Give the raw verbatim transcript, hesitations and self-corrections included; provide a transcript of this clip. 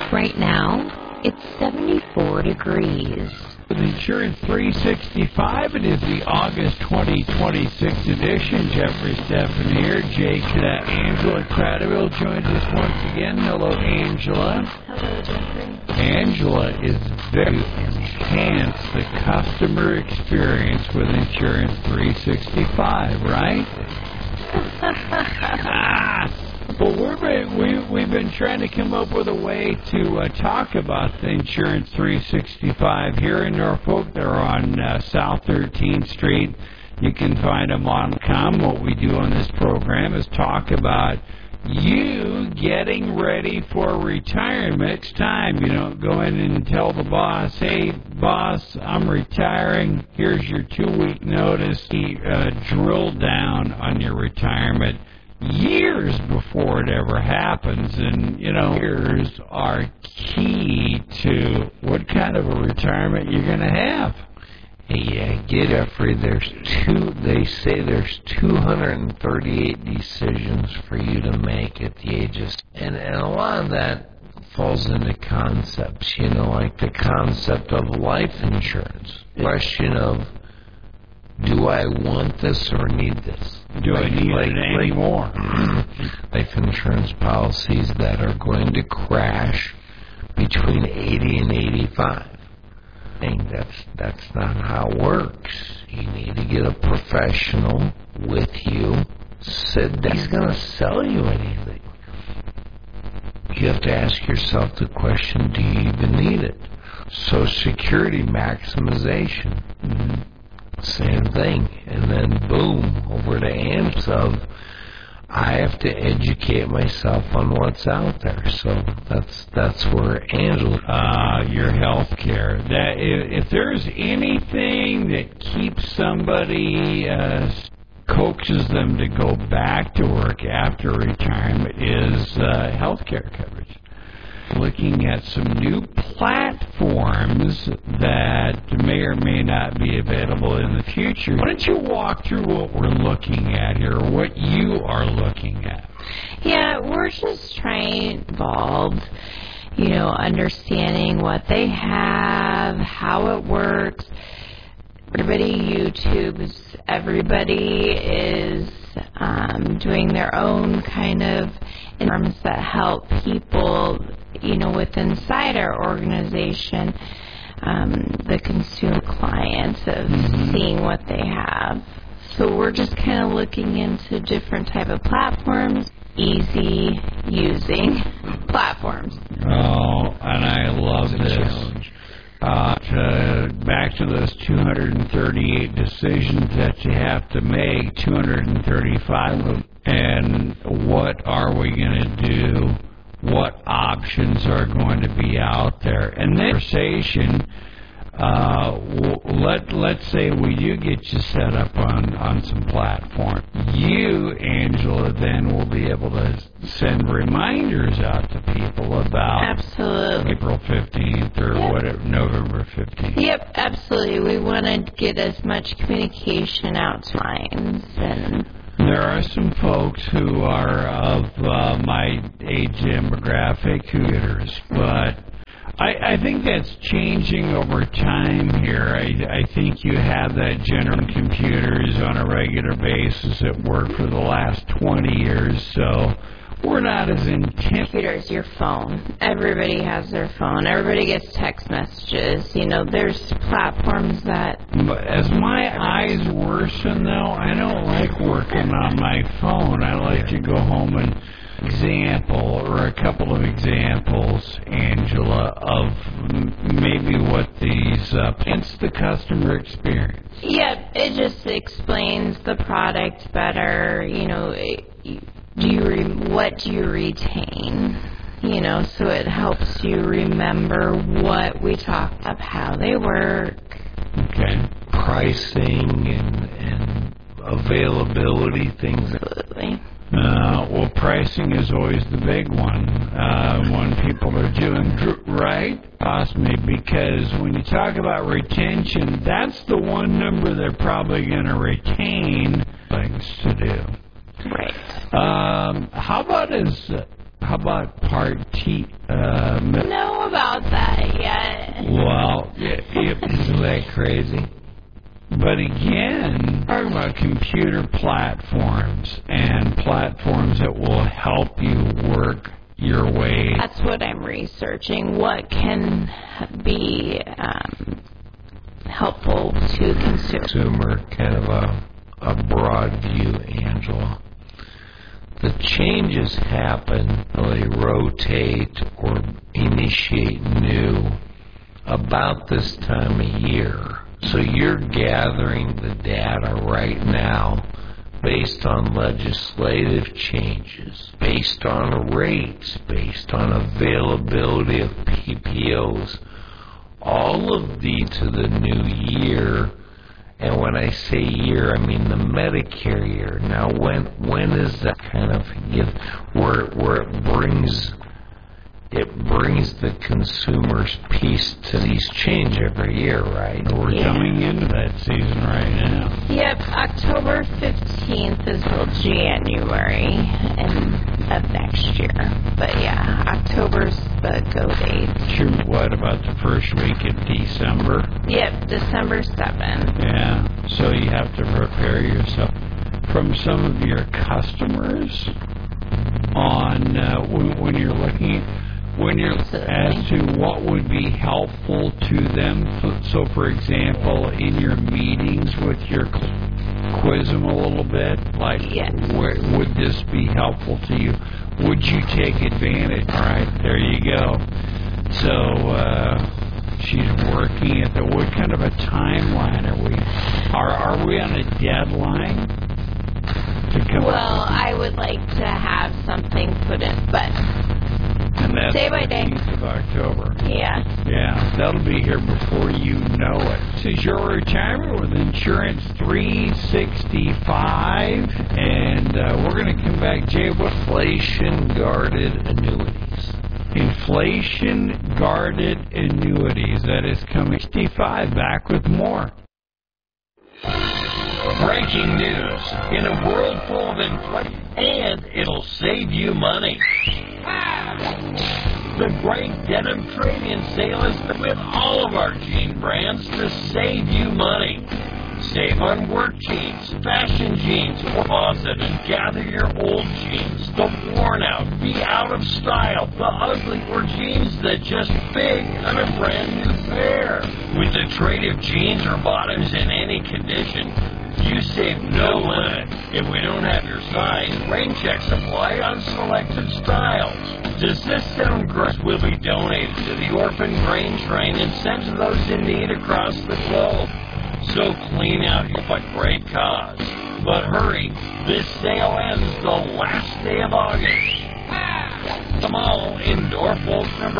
Right now, it's seventy-four degrees. With Insurance three sixty-five, it is the August twenty twenty-six edition. Jeffrey Stephan here. Jake uh, Angela Cradaville joins us once again. Hello, Angela. Hello, Jeffrey. Angela is very enhance the customer experience with Insurance three sixty-five, right? ah. Well, we're, we, we've been trying to come up with a way to uh, talk about the Insurance three sixty-five here in Norfolk. They're on uh, South thirteenth Street. You can find them on com. What we do on this program is talk about you getting ready for retirement. It's time. You know, go in and tell the boss, hey, boss, I'm retiring. Here's your two-week notice. Uh, drill down on your retirement years before it ever happens, and you know, years are key to what kind of a retirement you're going to have. Yeah, get Jeffrey. There's two. They say there's two hundred thirty-eight decisions for you to make at the ages, and and a lot of that falls into concepts. You know, like the concept of life insurance. The question of, do I want this or need this? Do like, I need like, it anymore? Life insurance policies that are going to crash between eighty and eighty-five. I think that's that's not how it works. You need to get a professional with you. Said that he's going to sell you anything. You have to ask yourself the question: do you even need it? Social Security maximization. Mm-hmm. Same thing. And then boom, over to A M P S of I have to educate myself on what's out there. So that's that's where Angela uh your health care. That if, if there's anything that keeps somebody uh coaches them to go back to work after retirement is uh health care coverage. Looking at some new platforms that may or may not be available in the future. Why don't you walk through what we're looking at here, or what you are looking at? Yeah, we're just trying to evolve, you know, understanding what they have, how it works. Everybody YouTubes, everybody is um, doing their own kind of norms that help people, you know, with inside our organization, um, the consumer clients of mm-hmm. seeing what they have. So we're just kind of looking into different type of platforms, easy using platforms. Oh, and I love this. Challenge. Uh, to, back to those two hundred thirty-eight decisions that you have to make, two hundred thirty-five of them, and what are we going to do? What options are going to be out there? And the conversation, uh, let, let's say we do get you set up on, on some platform. You, Angela, then will be able to send reminders out to people about absolutely. April fifteenth or yep. whatever, November fifteenth. Yep, absolutely. We want to get as much communication out to clients. And there are some folks who are of uh, my age demographic who hitters, but I, I think that's changing over time here. I, I think you have that general computers on a regular basis at work for the last twenty years, so we're not as intense. Computers, your phone. Everybody has their phone. Everybody gets text messages. You know, there's platforms that... But as my eyes worsen, though, I don't like working on my phone. I like to go home and example or a couple of examples, Angela, of maybe what these uh, it's the customer experience. Yep, it just explains the product better. You know, it, do you re- what do you retain? You know, so it helps you remember what we talked about, how they work. Okay. Pricing and and availability, things. Absolutely. Uh, well, pricing is always the big one uh, when people are doing dr- right. Cost me, because when you talk about retention, that's the one number they're probably going to retain. Things to do. Right. Um, how about as how about Part T heat. Uh, know about that yet. well, it, it, Isn't that crazy? but again, talking about computer platforms and platforms that will help you work your way. That's what I'm researching. What can be um, helpful to consumers? Consumer, kind of a, a broad view, Angela. The changes happen, they rotate or initiate new about this time of year. So you're gathering the data right now based on legislative changes, based on rates, based on availability of P P Os, all of these to the new year. And when I say year, I mean the Medicare year. Now, when when is that kind of give where where it brings it brings the consumer's piece to these change every year, right? We're Yeah. coming into that season right now. Yep, October fifteenth is till January and of next year. But yeah, October's the go date. Sure, what about the first week of December? Yep, December seventh. Yeah, so you have to prepare yourself. From some of your customers on uh, when, when you're looking when you're as to what would be helpful to them. So, for example, in your meetings with your quiz them a little bit, like, Yes. where, would this be helpful to you? Would you take advantage? All right, there you go. So uh, she's working at the. What kind of a timeline are we? Are are we on a deadline to come Well, up I would like to have something put in, but with, and that's day by day. fifteenth of October. yeah. Yeah, that'll be here before you know it. This is your retirement with Insurance three sixty-five, and uh, we're going to come back, Jay. What Inflation-guarded annuities. inflation-guarded annuities? That is coming. sixty-five. Back with more. Breaking news. In a world full of inflation, and it'll save you money. The great denim trade-in sale is with all of our jean brands to save you money. Save on work jeans, fashion jeans, closet, and gather your old jeans, the worn out, the out of style, the ugly, or jeans that just fit on a brand new pair. With the trade of jeans or bottoms in any condition, you save no limit. If we don't have your size, rain checks apply on selected styles. Does this sound gross? Will be donated to the Orphan Grain Train and sent to those in need across the globe. So clean out your a great cause. But hurry, this sale ends the last day of August. Come on, in Norfolk, number